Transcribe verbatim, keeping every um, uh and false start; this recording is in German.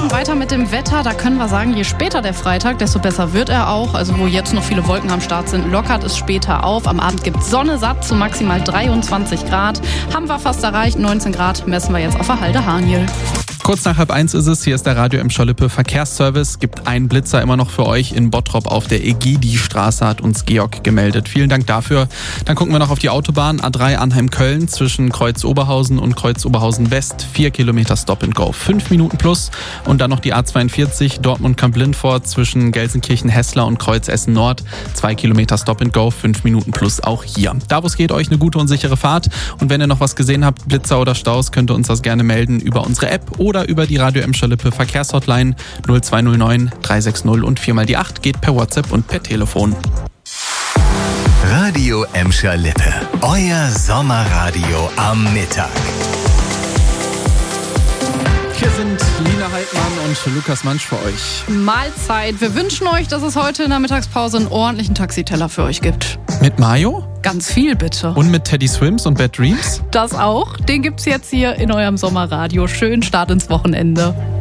machen weiter mit dem Wetter. Da können wir sagen, je später der Freitag, desto besser wird er auch. Also wo jetzt noch viele Wolken am Start sind, lockert es später auf. Am Abend gibt es Sonne satt zu maximal dreiundzwanzig Grad. Haben wir fast erreicht, neunzehn Grad messen wir jetzt auf der Halde Haniel. Kurz nach halb eins ist es, hier ist der Radio Emscher-Lippe Verkehrsservice. Gibt einen Blitzer immer noch für euch in Bottrop auf der Egidi-Straße, hat uns Georg gemeldet. Vielen Dank dafür. Dann gucken wir noch auf die Autobahn A drei Arnheim-Köln zwischen Kreuz Oberhausen und Kreuz Oberhausen West. Vier Kilometer Stop and Go, fünf Minuten plus. Und dann noch die A zweiundvierzig Dortmund-Kamp-Lindfort zwischen Gelsenkirchen-Hessler und Kreuz Essen Nord. Zwei Kilometer Stop and Go, fünf Minuten plus auch hier. Da wo es geht, euch eine gute und sichere Fahrt. Und wenn ihr noch was gesehen habt, Blitzer oder Staus, könnt ihr uns das gerne melden über unsere App oder über die Radio Emscher-Lippe Verkehrshotline null zwei null neun drei sechs null und vier mal die acht geht per WhatsApp und per Telefon. Radio Emscher-Lippe, euer Sommerradio am Mittag. Hier sind Lina Heidmann und Lukas Mansch für euch. Mahlzeit. Wir wünschen euch, dass es heute in der Mittagspause einen ordentlichen Taxiteller für euch gibt. Mit Mayo? Ganz viel, bitte. Und mit Teddy Swims und Bad Dreams? Das auch. Den gibt's jetzt hier in eurem Sommerradio. Schönen Start ins Wochenende.